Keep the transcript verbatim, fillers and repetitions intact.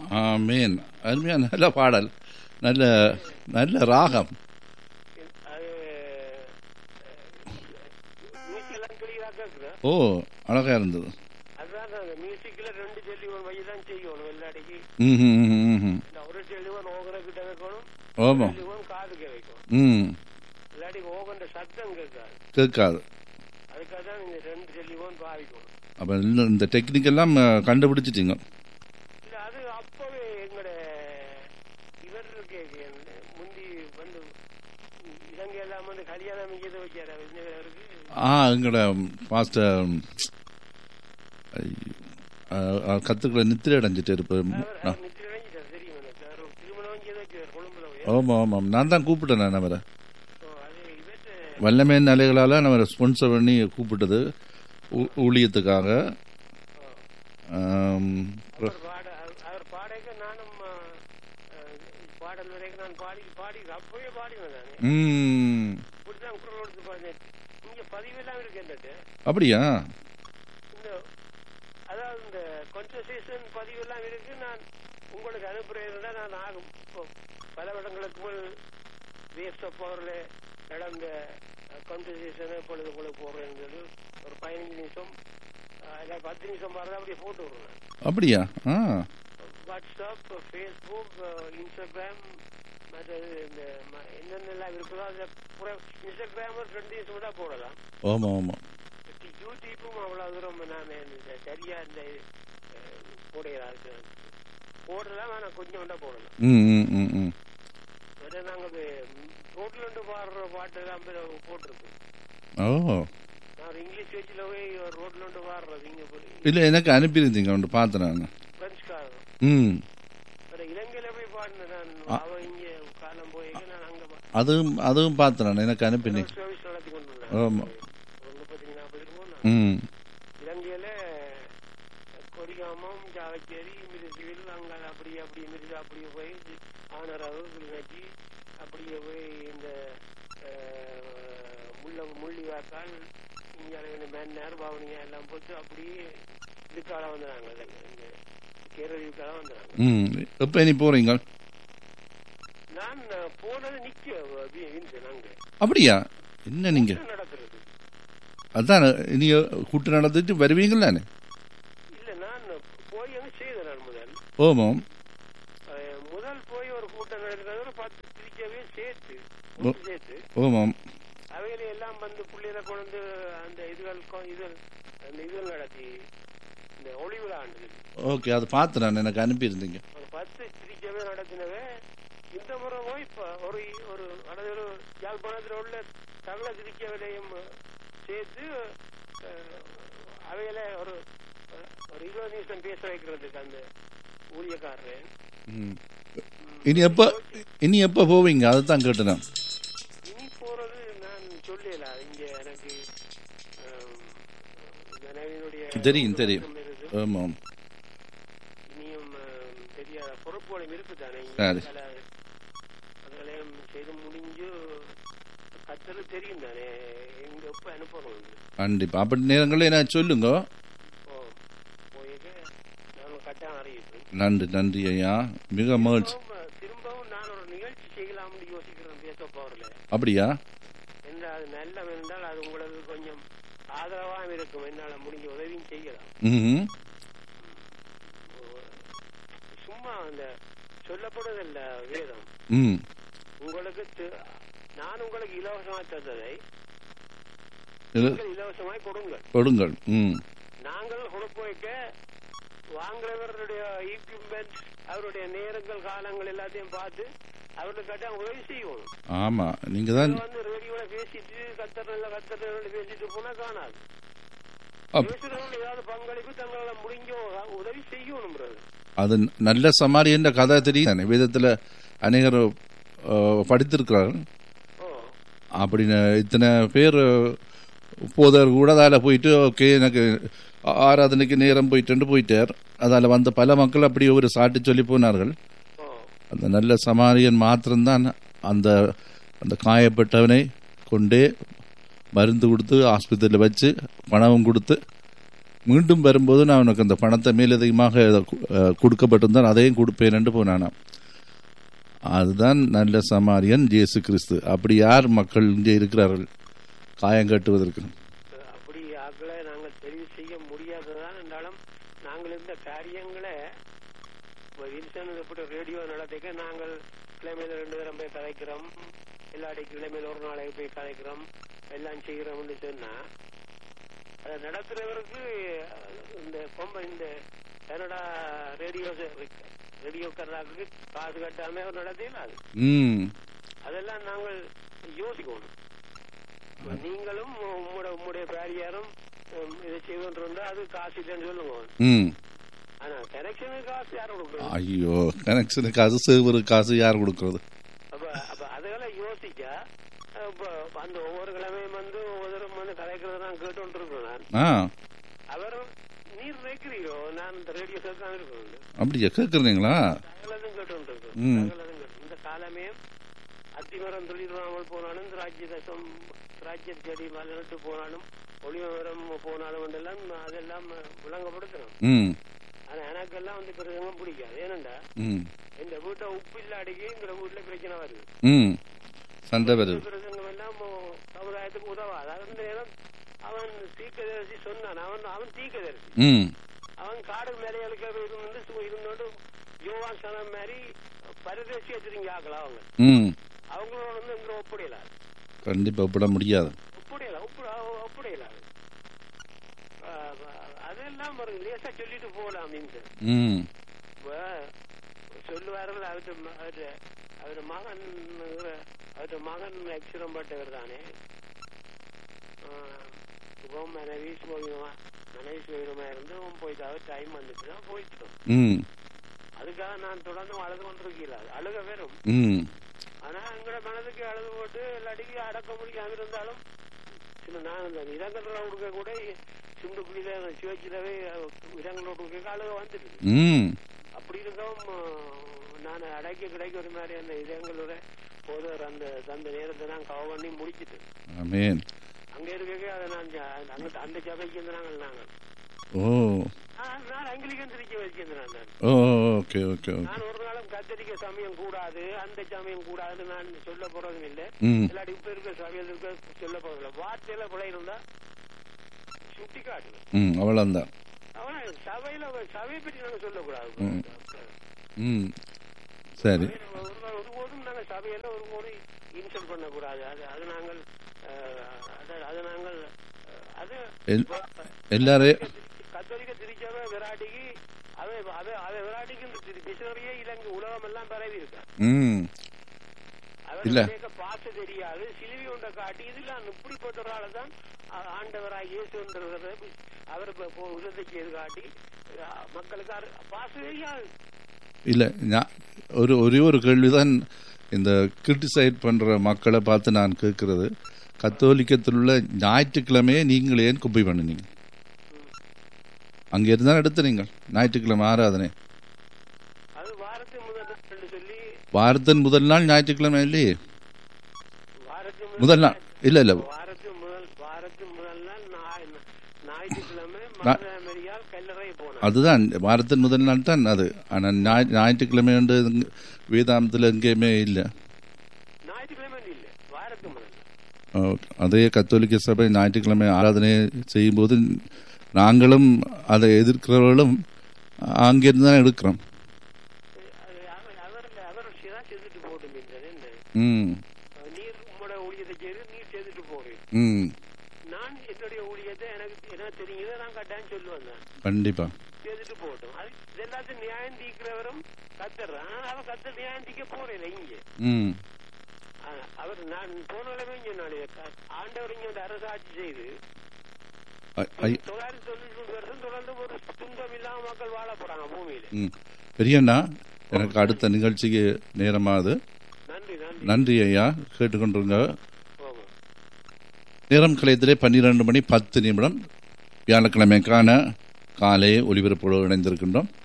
ஆமீன். அருமையான நல்ல பாடல், நல்ல நல்ல ராகம். ஓ, அழகா இருந்தது. கேட்காது. அப்ப இந்த டெக்னிக் எல்லாம் கண்டுபிடிச்சிட்டீங்க. ஆ எங்கட மாஸ்டர் கத்துக்களை நித்திரை அடைஞ்சிட்டு இருப்பேன். ஆமாம் ஆமாம், நான் தான் கூப்பிட்டேன். நான் அவரை வல்லமே நிலைகளால் நம்ம ஸ்பான்சர் பண்ணி கூப்பிட்டது ஊழியத்துக்காக. அப்படியா? அதாவது இந்த கான்வர்சேஷன் பதிவெல்லாம் இருக்கு. நான் உங்களுக்கு அனுப்புறேன். நான் ஆகும் பல வருடங்களுக்கு வேஸ்ட் ஆஃப் பவர்ல நடந்த கான்வர்சேஷனை இப்பொழுது உங்களுக்கு போடுறேன்னு சொல்லி ஒரு பதினஞ்சு நிமிஷம் இல்லை பத்து நிமிஷம் பாருங்க, அப்படியே போட்டு விடுறேன். அப்படியா? வாட்ஸ்அப், ஃபேஸ்புக், இன்ஸ்டாகிராம், மற்றது இந்த என்னென்னலாம் இருக்குதோ அதை இன்ஸ்டாகிராம் ரெண்டு நிமிஷம் தான் போடலாம். ஆமா ஆமா. யூடியூப்பும் அவ்வளவு தூரம் நான் சரியா இந்த போடுகிறாரு போடலாம். ஆனா கொஞ்சம் தான் போடலாம். நாங்க ரோட்ல இருந்து பாடுற பாட்டு எல்லாம் போட்டிருக்கோம். நான் இங்கிலீஷ் பேச்சில் போய் ரோட்ல இருந்து பாடுறது இங்க இல்ல, எனக்கு அனுப்பியிருந்தீங்க ஒன்று பார்த்தேன் நான். பிரெஞ்சுக்காரன் இலங்கையில போய் பாடினேன் நான். அவ இங்க காலம் போய் நான் அங்க அதுவும் அதுவும் பார்த்தேன், எனக்கு அனுப்பினீங்க. சர்வீஸ் நடத்தி கொண்டு ஆமா. முப்பத்தி நாற்பது இருக்கும். இலங்கையில கொடிகாமம், ஜாவச்சேரி, மிருசிவில் அங்க அப்படி அப்படி மிருசா அப்படியே போய் ஆனராவு கிளிநொச்சி அப்படியே போய் இந்த முள்ள முள்ளிவாக்கால் இங்கே மேன்னார் பாவனியா எல்லாம் போட்டு அப்படியே இதுக்கால வந்துடுறாங்க. இந்த கேரளீவுக்கால வந்துடுறாங்க. எப்ப நீ போறீங்க? நான் போனது நிக்க அங்க. அப்படியா? என்ன நீங்க நடக்கிறது? அதான் நீ கூட்டு நடந்துட்டு வருவீங்களா? இல்ல, நான் போய் அங்க செய்தேன். நான் முதல் ஓமாம் முதல் போய் ஒரு கூட்டம் நடக்கிறது பத்து திருச்சவே சேர்த்து சேர்த்து ஓமாம் அவையில எல்லாம் வந்து புள்ளியில கொண்டு அந்த இதுகள் இது அந்த இதுகள் நடத்தி இந்த ஒளி விழா ஆண்டு. ஓகே, அது பார்த்து நான் எனக்கு அனுப்பியிருந்தீங்க. ஒரு பத்து திருச்சவே நடத்தினவே. இந்த முறை போய் ஒரு ஒரு ஒரு யாழ்ப்பாணத்தில் உள்ள தமிழ திருச்சவையிலையும் சேர்த்து அவையில ஒரு ஒரு இருபது நிமிஷம் பேச வைக்கிறதுக்கு அந்த ஊழியக்காரரு. இனி எப்ப இனி எப்ப போவீங்க? அதுதான் கேட்டேன். இனி போறது நான் சொல்லல. இங்க எனக்கு தெரியும் தெரியும். ஆமாம், இனியும் தெரியாத பொறுப்புகளும் இருக்குதானே. அதெல்லாம் செய்து முடிஞ்சு கத்தது தெரியும் தானே எங்க எப்ப அனுப்பணும். கண்டிப்பா அப்படி நேரங்களே நான் சொல்லுங்க. நன்றி நன்றி ஐயா, மிக மகிழ்ச்சி. திரும்பவும் நான் ஒரு நிகழ்ச்சி செய்யலாம்னு யோசிக்கிறேன் பேச போறல. அப்படியா? அது நல்ல என்றால் அது உங்களுக்கு கொஞ்சம் ஆதரவாக இருக்கும். என்னால முடிஞ்ச உதவியும் செய்யலாம். சும்மா அந்த சொல்லப்படுதல்ல வேதம் உங்களுக்கு நான் உங்களுக்கு இலவசமாய் தந்ததை இலவசமாய் கொடுங்கள் கொடுங்கள். நாங்கள் கொடுக்க வைக்க வாங்குறவருடைய ஈக்விப்மெண்ட், அவருடைய நேரங்கள், காலங்கள் எல்லாத்தையும் பார்த்து அவருக்கு கட்ட உதவி செய்யணும். ஆமா, நீங்க தான் வந்து ரேடியோல பேசிட்டு கத்தர்ல கத்தர்ல பேசிட்டு போனா காணாது. பேசுறவங்க ஏதாவது பங்களிப்பு தங்களால முடிஞ்ச உதவி செய்யணும். அது நல்ல சமாரியன்ற கதை தெரியும். வேதத்துல அநேகர் படித்திருக்கிறார்கள். அப்படின்னு இத்தனை பேர் போதர் கூட அதில் போயிட்டு ஓகே எனக்கு ஆராதனைக்கு நேரம் போயிட்டு போயிட்டார். அதில் வந்த பல மக்கள் அப்படி ஒரு சாட்டி சொல்லி போனார்கள். அந்த நல்ல சமாரியன் மாத்திரம்தான் அந்த அந்த காயப்பட்டவனை கொண்டே மருந்து கொடுத்து ஆஸ்பத்திரியில் வச்சு பணமும் கொடுத்து மீண்டும் வரும்போது நான் உனக்கு அந்த பணத்தை மேலதிகமாக கொடுக்கப்பட்டிருந்தான் அதையும் கொடுப்பேன் என்று போனானாம். அதுதான் நல்ல சமாரியன் இயேசு கிறிஸ்து. அப்படி யார் மக்கள் இங்கே இருக்கிறார்கள் காயம் கட்டுவதற்கு? அப்படி ஆக்களை நாங்கள் தெரிவு செய்ய முடியாததான் என்றாலும் நாங்கள் இந்த காரியங்களை எப்படி ரேடியோ நடத்திக்க நாங்கள் கிழமையில ரெண்டு தரம் போய் கதைக்கிறோம், எல்லாடி கிழமையில ஒரு நாளைக்கு போய் கதைக்கிறோம், எல்லாம் செய்கிறோம்னு சொன்னா அதை நடத்துறவருக்கு இந்த பொம்பை இந்த கனடா ரேடியோ ரேடியோக்காரர்களுக்கு காசு கட்டாம நடத்தினாது. அதெல்லாம் நாங்கள் யோசிக்கணும். நீங்களும் உங்களோட உங்களுடைய பேரியாரும் இதை செய்வா அது காசு இல்லைன்னு சொல்லுங்க. ஆனா கனெக்ஷனுக்கு காசு யாரும் கொடுக்குறது? ஐயோ, கனெக்ஷனுக்கு காசு சேவரு காசு யார் கொடுக்கறது? அப்ப அப்ப அதெல்லாம் யோசிச்சா அந்த ஒவ்வொரு கிழமையும் வந்து ஒவ்வொரு வந்து கலைக்கிறத நான் கேட்டு இருக்கேன். நான் அவர் நீர் நினைக்கிறீரோ நான் இந்த ரேடியோ கேட்காம இருக்கேன். அப்படியா கேட்கறீங்களா? கேட்டு இருக்கேன். இந்த காலமே அத்திமரம் தொழில் போனாலும் ராஜ்ய தசம் ராஜ்ய செடி மலர்ந்து போனாலும் ஒளிமரம் போனாலும் எல்லாம் அதெல்லாம் விளங்கப்படுத்தணும். ஆனா எனக்கெல்லாம் வந்து பிரசங்கம் பிடிக்காது. ஏனண்டா இந்த வீட்டை உப்பு இல்லாடிக்கு இந்த வீட்டுல பிரச்சனை வருது, சண்டை வருது. பிரசங்கம் எல்லாம் சமுதாயத்துக்கு உதவாது. அந்த நேரம் அவன் தீக்கதரிசி சொன்னான். அவன் அவன் தீக்கதரிசி அவன் காடு மேலைகளுக்கு இருந்து இருந்தோடு யோவான் சனம் மாதிரி பரதேசி வச்சிருங்க ஆக்கலாம். அவங்க அவங்களோட வந்து இந்த ஒப்படையலாது. கண்டிப்பா ஒப்பிட முடியாது. ஒப்படையல ஒப்படையலாது. அதெல்லாம் ஒரு லேசா சொல்லிட்டு போகலாம். சொல்லுவார்கள் அவரு அவரு மகன் அவரு மகன் அக்ஷரம் பட்டவர் தானே, மனைவி சுகமா மனைவி சுகமா இருந்து போயிட்டாவது டைம் வந்துட்டு போயிட்டோம். அதுக்காக நான் தொடர்ந்து அழுது கொண்டிருக்கிறார். அழுக வெறும். ஆனா எங்களோட மனதுக்கு அழுது போட்டு எல்லாடிக்கு அடக்க முடியாம இருந்தாலும் நான் இந்த இடங்கள்ல கொடுக்க கூட சிந்துக்குழியில சிவச்சிலவே இடங்களோட கொடுக்க அழுக வந்துருக்கு. அப்படி இருக்கவும் நான் அடைக்க கிடைக்க ஒரு மாதிரி அந்த இடங்களோட போதவர் அந்த அந்த நேரத்தை நான் கவ பண்ணி முடிச்சுட்டேன். அங்க இருக்க அதை நான் அங்க அந்த சபைக்கு இருந்து நாங்கள் நாங்கள் நான் அங்கிலிக்கன் திருச்சி வச்சிருந்தேன். நான் ஒரு நாளும் கத்தரிக்க சமயம் கூடாது அந்த சமயம் கூடாதுன்னு நான் சொல்ல போறதும் இல்லை. இல்லாட்டி இப்ப இருக்க சமயத்துக்கு சொல்ல போறதில்ல. வார்த்தையில பிள்ளை இருந்தா சுட்டி காட்டுவேன். அவ்வளவுதான். அவன சபையில சபையை பற்றி நாங்க சொல்லக்கூடாது. சரி, ஒருபோதும் நாங்க சபையில ஒருபோதும் இன்சல்ட் பண்ணக்கூடாது. அது அது நாங்கள் அது நாங்கள் அது எல்லாரும் கத்தோலிக்க திருச்சபை விராட்டிக்கு அதை அதை விராட்டிக்கு மிஷனரியே இலங்கை உலகம் எல்லாம் பரவி இருக்கா. அவருக்கு பாச தெரியாது. சிலுவை ஒன்றை காட்டி இதெல்லாம் இப்படிப்பட்ட ஒரு ஆளை தான் ஆண்டவராக இயேசுன்றத அவர் உதவி செய்து காட்டி மக்களுக்கு பாச தெரியாது. இல்ல ஒரு ஒரே ஒரு கேள்விதான் இந்த கிரிட்டிசைட் பண்ற மக்களை பார்த்து நான் கேட்கறது, கத்தோலிக்கத்தில் உள்ள ஞாயிற்றுக்கிழமையே நீங்கள் ஏன் குப்பை பண்ணினீங்க? அங்க இருந்தா எடுத்து நீங்கள் ஞாயிற்றுக்கிழமை ஆராதனை வாரத்தின் முதல் நாள் ஞாயிற்றுக்கிழமை இல்லையே. முதல் நாள் இல்ல இல்ல அதுதான் வாரத்தின் முதல் நாள் தான் அது. ஆனா ஞாயிற்றுக்கிழமை வேதாந்தத்துல எங்கேயுமே இல்ல. அதே கத்தோலிக்க சபை ஞாயிற்றுக்கிழமை ஆராதனை செய்யும் போது நாங்களும் அதை எதிர்க்கிறவர்களும் அங்கிருந்து தான் எடுக்கிறோம். கண்டிப்பா நியாயம் தீக்கிறவரும் கத்தர். அவன் கத்தர் நியாயம் தீக்க போறேன் இங்க அவர் நான் போனாலுமே ஆண்டவர் இங்க வந்து அரசாட்சி செய்து தொள்ளாயிரத்தி தொண்ணூத்தி வருஷம் தொடர்ந்து ஒரு துன்பம் இல்லாம மக்கள் வாழ போறாங்க பூமியில. பெரியண்ணா, எனக்கு அடுத்த நிகழ்ச்சிக்கு நேரமாகுது. நன்றி நன்றி ஐயா. கேட்டுக்கொண்டிருங்க. நேரம் கலையத்திலே பன்னிரண்டு மணி பத்து நிமிடம் வியாழக்கிழமைக்கான காலை ஒலிபரப்போடு இணைந்திருக்கின்றோம்.